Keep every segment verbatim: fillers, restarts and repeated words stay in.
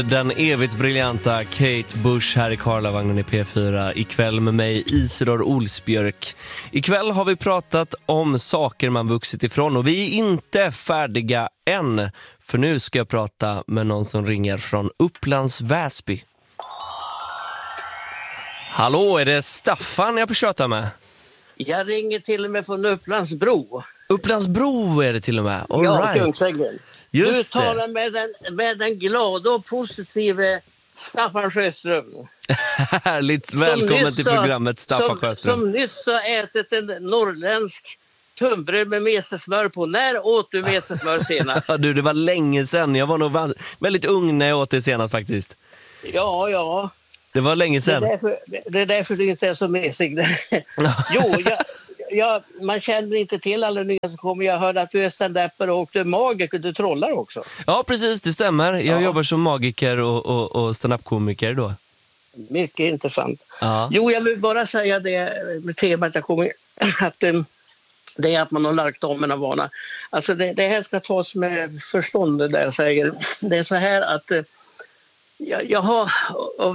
Den evigt briljanta Kate Bush här i Karlavagnen i P fyra. Ikväll med mig Isidor Olsbjörk. Ikväll har vi pratat om saker man vuxit ifrån och vi är inte färdiga än. För nu ska jag prata med någon som ringer från Upplands Väsby. Hallå, är det Staffan jag pratar med? Jag ringer till och med från Upplandsbro. Upplandsbro är det till och med. All ja, right. Kungsängen. Just du talar med den, med den glada och positiva Staffan Sjöström. Härligt, välkommen till programmet Staffan som, Sjöström. Som nyss har ätit en norrländsk tunnbröd med mesesmör på. När åt du mesesmör senast? Ja, du, det var länge sedan. Jag var nog väldigt ung när jag åt det senast faktiskt. Ja, ja. Det var länge sedan. Det är därför, det är därför du inte är så mesig. jo, jag... Ja, man känner inte till alla nya som kommer. Jag hörde att du är stand-upper och du är magiker, du trollar också. Ja, precis, det stämmer. Jag ja. jobbar som magiker och, och, och stand-up-komiker då. Mycket intressant. Ja. Jo, jag vill bara säga det med temat jag kommer, att um, det är att man har lagt om en vana. Alltså det, det här ska tas med förstånd där jag säger. Det är så här att uh, jag, jag har... Och,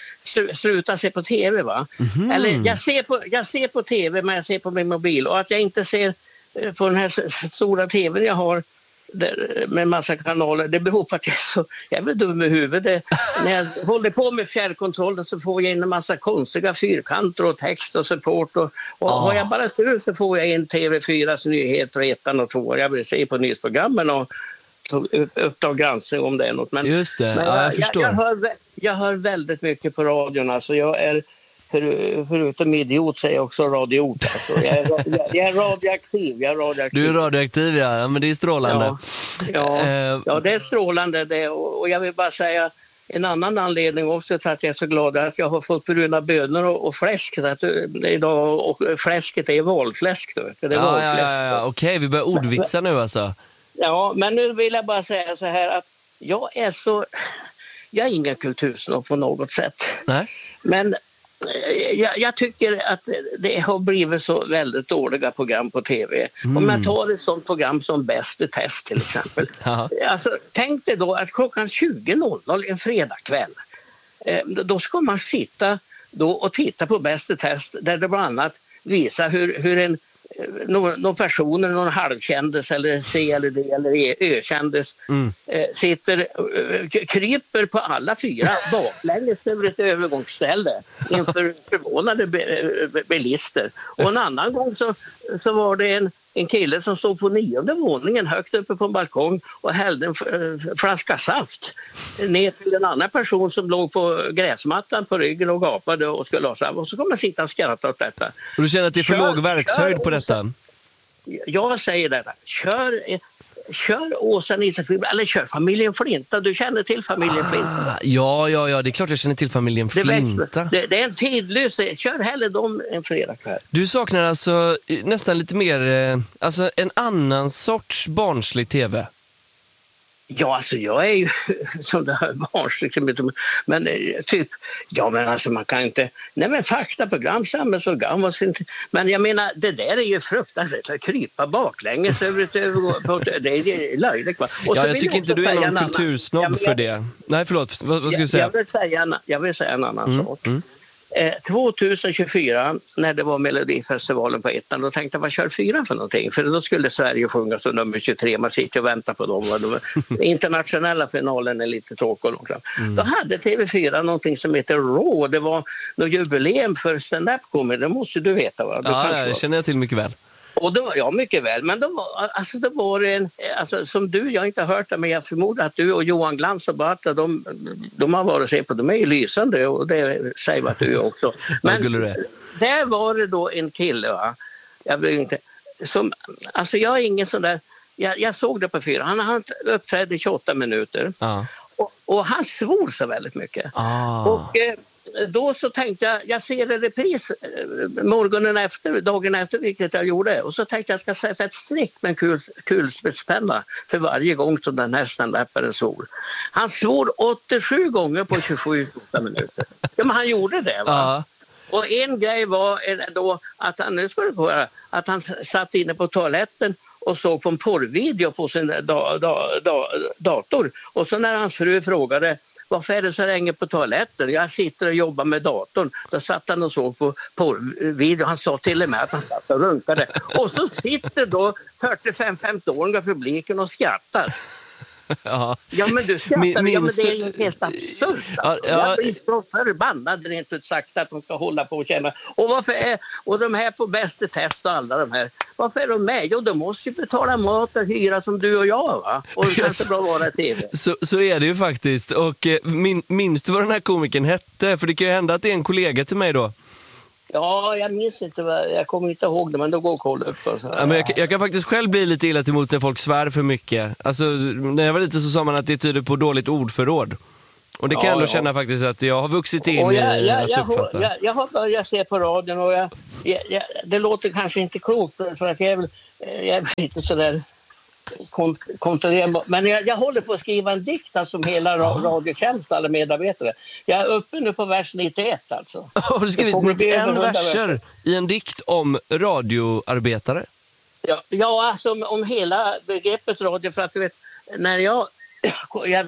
sluta se på tv, va? Mm-hmm. Eller jag ser på jag ser på tv, men jag ser på min mobil, och att jag inte ser på den här stora tvn jag har där, med en massa kanaler, det beror på att jag är så jag är väl dum i huvudet. När jag håller på med fjärrkontrollen så får jag in en massa konstiga fyrkanter och text och support, och, och oh. har jag bara tur så får jag in T V fyras nyheter och ettan och tvåan. Jag vill se på nyhetsprogrammen och Uppdrag granskning om det är något. Men, Just det, men ja, jag, jag, förstår. Jag, jag, hör, jag hör väldigt mycket på radion. Alltså jag är, för, förutom idiot, så är jag också radiot. Alltså jag, är, jag, jag är radioaktiv. Jag är radioaktiv. Du är radioaktiv, ja. Ja, men det är strålande. Ja, ja, uh, ja det är strålande. Det, och, och jag vill bara säga en annan anledning också till att jag är så glad att jag har fått bruna bönor och, och fläsk. Att, idag, och fläsket är valfläsk. Då. Det är ja, valfläsk. Ja, ja, ja. Okej, okay, vi börjar ordvitsa nu alltså. Ja, men nu vill jag bara säga så här att jag är så... Jag är ingen kultursnobb på något sätt. Nej. Men jag, jag tycker att det har blivit så väldigt dåliga program på tv. Mm. Om jag tar ett sånt program som Bäst i test till exempel. Alltså, tänk dig då att klockan tjugo noll noll en fredagkväll, eh, då ska man sitta då och titta på Bäst i test, där det bland annat visar hur, hur en Någon, någon personer, någon halvkändis eller C eller D eller Ö-kändis mm. eh, sitter eh, kryper på alla fyra baklänges över ett övergångsställe inför förvånade be, be, bilister. Och en annan gång så, så var det en, en kille som stod på nionde våningen högt uppe på en balkong och hällde en flaska saft ner till en annan person som låg på gräsmattan på ryggen och gapade och skulle ha saft. Och så kommer man sitta och skratta åt detta. Och du känner att det är för kör, låg verkshöjd på detta? Jag säger detta. Kör, kör Åsa Nilsson eller kör familjen Flinta. Du känner till familjen ah, Flinta? Ja, ja, ja. Det är klart jag känner till familjen Flinta. Det, det är en tidlös. Kör hellre dem en fredagkväll. Du saknar alltså nästan lite mer, alltså en annan sorts barnslig tv. Ja, alltså jag är ju som det här barnsligt, men typ, ja men alltså man kan inte, nej men faktaprogram, samhällsorgan, men jag menar, det där är ju fruktansvärt att krypa baklänges över ett övergång, det är löjligt, va? Och ja, så jag tycker inte du är någon kultursnobb annan, för det. Nej, förlåt, vad, vad ska du säga? Jag vill säga, jag vill säga en annan mm, sak. Mm. Eh, tjugohundratjugofyra när det var Melodifestivalen på ettan, då tänkte jag, vad kör fyra för någonting? För då skulle Sverige sjunga som nummer tjugotre, man sitter och väntar på dem. De internationella finalen är lite tråkig. Mm. Då hade T V fyra någonting som heter Raw, det var något jubileum för stand-up-comedy, det måste du veta, va? Du ja, det känner jag till mycket väl. Och då, ja, mycket väl. Men då var, alltså, det var en, alltså, som du, jag har inte hört det, men jag förmodar att du och Johan Glans och Bata, de, de har varit och se på, de är ju lysande, och det säger vad du också. Men där var det då en kille, va? Jag vill inte, som, alltså jag är ingen sån där, jag, jag såg det på fyra, han, han uppträdde i tjugoåtta minuter. Ah. Och, och han svor så väldigt mycket. Ah. Och eh, då så tänkte jag, jag ser en repris morgonen efter, dagen efter, vilket jag gjorde. Och så tänkte jag, jag ska sätta ett streck med en kul, kulspetspenna för varje gång som den här stand-upparen svor. Han svor åttiosju gånger på tjugosju minuter. Ja, men han gjorde det, va? Ja. Och en grej var då att han, nu ska du höra, att han satt inne på toaletten och såg på en porrvideo på sin da, da, da, dator. Och så när hans fru frågade varför är det så länge på toaletten? Jag sitter och jobbar med datorn. Då satt han och såg på, på video. Han sa till och med att han satt och runkade. Och så sitter då fyrtiofem femtio-åringar publiken och skrattar. Ja. Ja, men du skrattar. Min, ja, men minst... det är ju helt absurt. Alltså. Ja, ja. Jag blir så förbannad rent ut sagt att de ska hålla på och känna. Och varför är, och de här på Bäst i test och alla de här, varför är de med? Jo, de måste ju betala mat och hyra som du och jag, va? Och det kanske bra vara tv. Så, så är det ju faktiskt. Och min, minns du vad den här komikern hette? För det kan ju hända att det är en kollega till mig då. Ja, jag minns inte, jag kommer inte ihåg det, men då går och kolla upp. Och så. Ja, men jag, jag kan faktiskt själv bli lite illa till emot när folk svär för mycket. Alltså, när jag var lite så sa man att det tyder på dåligt ordförråd. Och det kan ja, jag ändå ja. känna faktiskt att jag har vuxit in jag, jag, i jag, att jag, uppfatta. Jag, jag har börjat se på radion och jag, jag, jag, det låter kanske inte klokt för att jag är, väl, jag är lite sådär kontrollerbar. Men jag, jag håller på att skriva en dikt som hela radiotjänst, alla medarbetare. Jag är uppe nu på vers nittioett alltså. Har du skrivit nittioen verser i en dikt om radioarbetare? Ja, ja alltså om, om hela begreppet radio, för att du vet, när jag, jag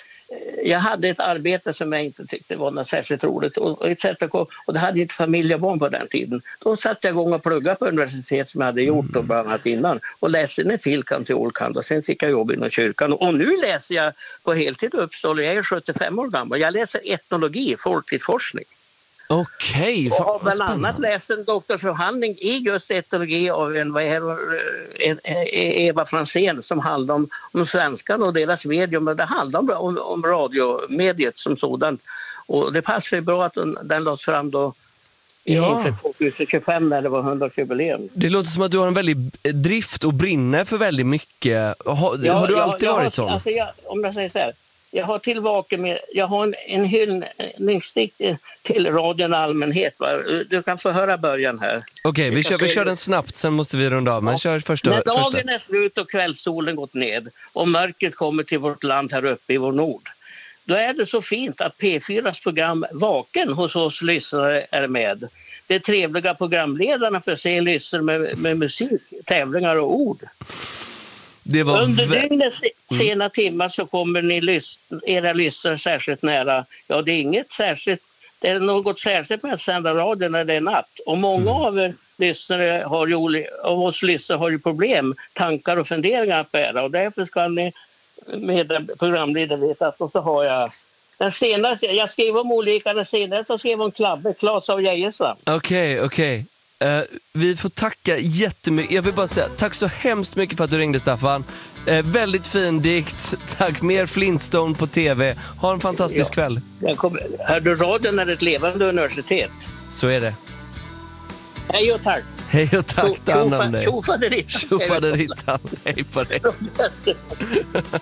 jag hade ett arbete som jag inte tyckte var något särskilt roligt och, och, och, och det hade inte familj och barn på den tiden. Då satt jag igång och pluggade på universitet som jag hade gjort och bland annat innan och läste en filkant till Olkant och sen fick jag jobb inom kyrkan och nu läser jag på heltid i Uppsala. Jag är sjuttiofem år gammal. Jag läser etnologi, folklivsforskning. Okej, okay, och har bland annat läst en doktorsavhandling i just etologi av en, vad är det, Eva Franzén som handlar om, om svenskan och deras medium. Det handlar om, om, om radiomediet som sådant. Och det passar ju bra att den, den lades fram då ja. inför tjugohundratjugofem när det var hundraårsjubileum. Det låter som att du har en väldig drift och brinner för väldigt mycket. Har, ja, har du alltid ja, varit har, sån? Alltså jag, om jag säger så här. Jag har tillbaka med, jag har en, en hyllningsdikt till radion allmänhet. Va? Du kan få höra början här. Okej, okay, vi, kör, vi kör den snabbt, sen måste vi runda av. Men ja. kör första, När dagen första. är slut och kvällssolen gått ned och mörkret kommer till vårt land här uppe i vår nord. Då är det så fint att P fyras program Vaken hos oss lyssnare är med. Det är trevliga programledarna för sig lyssnar med, med musik, tävlingar och ord. Det var Under vä- dygnets sena mm. timmar så kommer ni lys- era lyssnare särskilt nära. Ja, det är inget särskilt. Det är något särskilt med att sända radio när det är natt. Och många mm. av er lyssnare har ju, av oss lyssnare har ju problem, tankar och funderingar att bära. Och därför ska ni med programledare veta att och så har jag den senaste, jag skrev om olika, den senaste så skrev om Klabbe, Claes av Geijerstam. Okej, okay, okej. Okay. Uh, vi får tacka jättemycket. Jag vill bara säga tack så hemskt mycket för att du ringde, Staffan. Uh, väldigt fin dikt. Tack, mer Flintstone på tv. Ha en fantastisk ja. kväll. Hör du, radion är ett levande universitet. Så är det. Hej och tack. Hej och tack, ta hand om dig. Tjofaderittan. Tjofaderittan. Hej på dig.